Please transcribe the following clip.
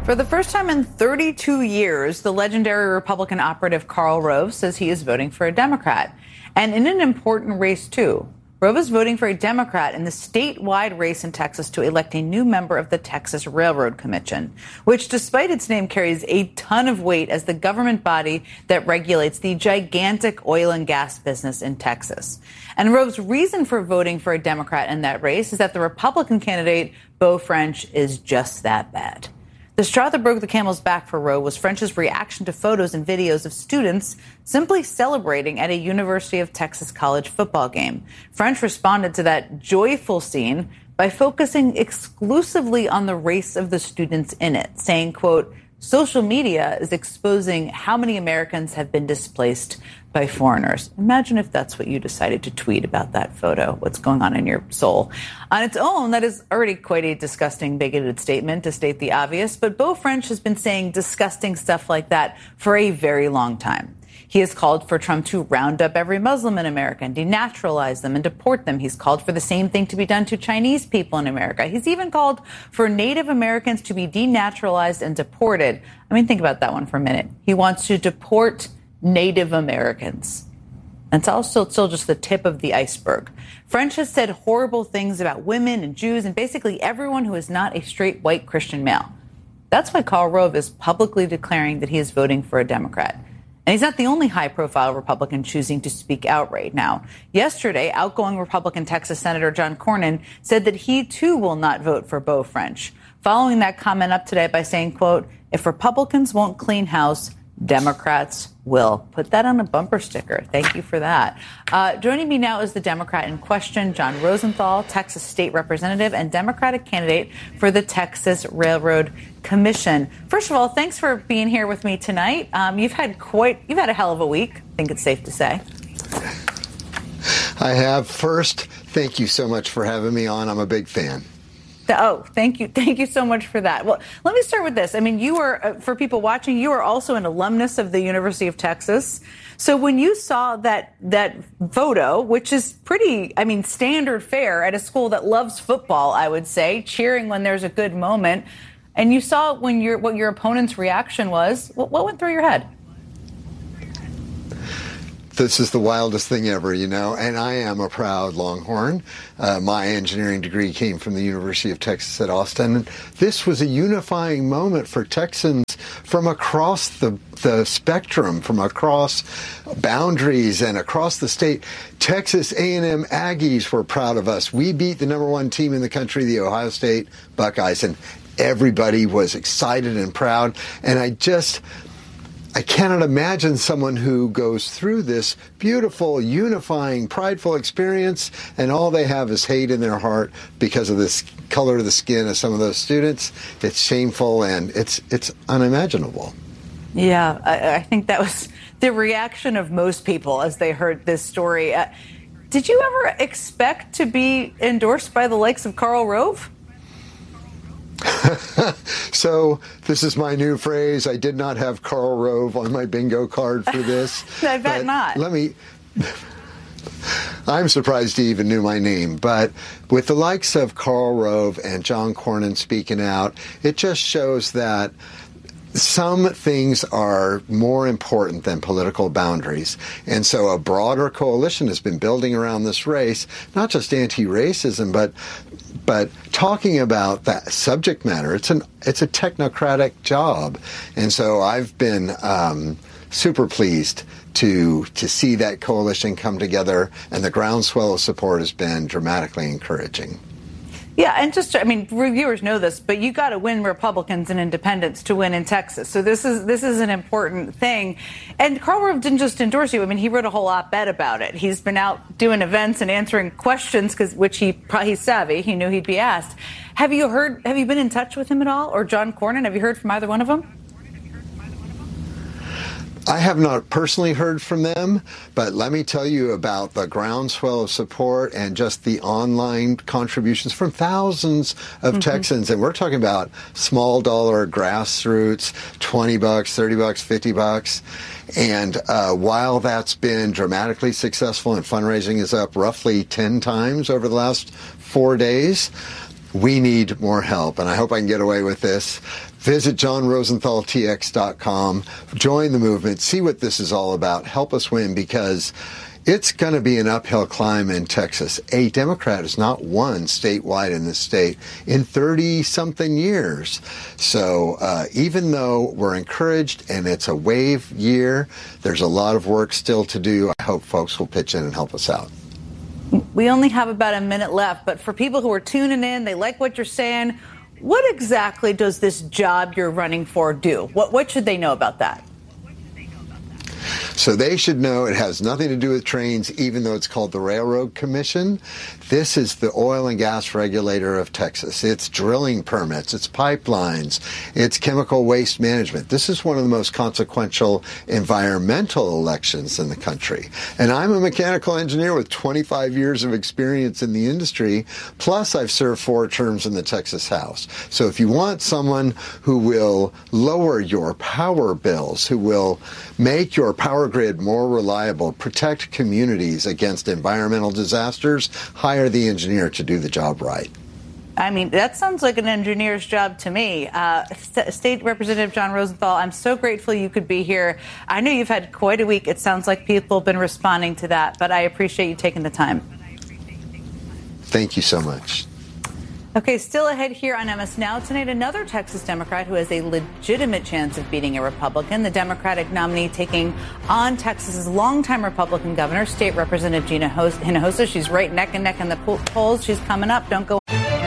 For the first time in 32 years, the legendary Republican operative Karl Rove says he is voting for a Democrat. And in an important race, too. Rove is voting for a Democrat in the statewide race in Texas to elect a new member of the Texas Railroad Commission, which, despite its name, carries a ton of weight as the government body that regulates the gigantic oil and gas business in Texas. And Rove's reason for voting for a Democrat in that race is that the Republican candidate, Beau French, is just that bad. The straw that broke the camel's back for Rove was French's reaction to photos and videos of students simply celebrating at a University of Texas college football game. French responded to that joyful scene by focusing exclusively on the race of the students in it, saying, quote, "Social media is exposing how many Americans have been displaced by foreigners." Imagine if that's what you decided to tweet about that photo. What's going on in your soul? On its own, that is already quite a disgusting, bigoted statement, to state the obvious. But Beau French has been saying disgusting stuff like that for a very long time. He has called for Trump to round up every Muslim in America and denaturalize them and deport them. He's called for the same thing to be done to Chinese people in America. He's even called for Native Americans to be denaturalized and deported. I mean, think about that one for a minute. He wants to deport Native Americans. And it's also still just the tip of the iceberg. French has said horrible things about women and Jews and basically everyone who is not a straight white Christian male. That's why Karl Rove is publicly declaring that he is voting for a Democrat. And he's not the only high-profile Republican choosing to speak out right now. Yesterday, outgoing Republican Texas Senator John Cornyn said that he, too, will not vote for Beau French, following that comment up today by saying, quote, "If Republicans won't clean house, Democrats will." Put that on a bumper sticker. Thank you for that. Joining me now is the Democrat in question, John Rosenthal, Texas State Representative and Democratic candidate for the Texas Railroad Commission. First of all, thanks for being here with me tonight. You've had a hell of a week, I think it's safe to say. I have. First, thank you so much for having me on. I'm a big fan. Oh, thank you. Thank you so much for that. Well, let me start with this. I mean, you were, for people watching, you are also an alumnus of the University of Texas. So when you saw that photo, which is pretty, I mean, standard fare at a school that loves football, I would say, cheering when there's a good moment, and you saw what your opponent's reaction was, what went through your head? This is the wildest thing ever, you know, and I am a proud Longhorn. My engineering degree came from the University of Texas at Austin. And this was a unifying moment for Texans from across the spectrum, from across boundaries and across the state. Texas A&M Aggies were proud of us. We beat the number one team in the country, the Ohio State Buckeyes, and everybody was excited and proud. And I cannot imagine someone who goes through this beautiful, unifying, prideful experience, and all they have is hate in their heart because of this color of the skin of some of those students. It's shameful, and it's unimaginable. Yeah, I think that was the reaction of most people as they heard this story. Did you ever expect to be endorsed by the likes of Karl Rove? So this is my new phrase. I did not have Karl Rove on my bingo card for this. I bet not. I'm surprised he even knew my name. But with the likes of Karl Rove and John Cornyn speaking out, it just shows that some things are more important than political boundaries. And so a broader coalition has been building around this race, not just anti-racism, but talking about that subject matter. It's a technocratic job. And so I've been super pleased to see that coalition come together, and the groundswell of support has been dramatically encouraging. Yeah, and reviewers know this, but you got to win Republicans and independents to win in Texas. So this is an important thing. And Karl Rove didn't just endorse you. I mean, he wrote a whole op-ed about it. He's been out doing events and answering questions which he's savvy. He knew he'd be asked. Have you been in touch with him at all, or John Cornyn? Have you heard from either one of them? I have not personally heard from them, but let me tell you about the groundswell of support and just the online contributions from thousands of Texans. And we're talking about small dollar grassroots, $20, $30, $50. And while that's been dramatically successful and fundraising is up roughly 10 times over the last 4 days, We need more help, and I hope I can get away with this. Visit JohnRosenthalTX.com, join the movement, see what this is all about, help us win, because it's going to be an uphill climb in Texas. A Democrat has not won statewide in this state in 30-something years. So even though we're encouraged and it's a wave year, there's a lot of work still to do. I hope folks will pitch in and help us out. We only have about a minute left, but for people who are tuning in, they like what you're saying. What exactly does this job you're running for do? What should they know about that? So they should know it has nothing to do with trains, even though it's called the Railroad Commission. This is the oil and gas regulator of Texas. It's drilling permits, it's pipelines, it's chemical waste management. This is one of the most consequential environmental elections in the country. And I'm a mechanical engineer with 25 years of experience in the industry, plus I've served 4 terms in the Texas House. So if you want someone who will lower your power bills, who will make your power grid more reliable, protect communities against environmental disasters, hire the engineer to do the job right. I mean, that sounds like an engineer's job to me. State Representative John Rosenthal, I'm so grateful you could be here. I know you've had quite a week. It sounds like people have been responding to that, but I appreciate you taking the time. Thank you so much. Okay, still ahead here on MS Now tonight, another Texas Democrat who has a legitimate chance of beating a Republican. The Democratic nominee taking on Texas's longtime Republican governor, State Representative Gina Hinojosa. She's right neck and neck in the polls. She's coming up. Don't go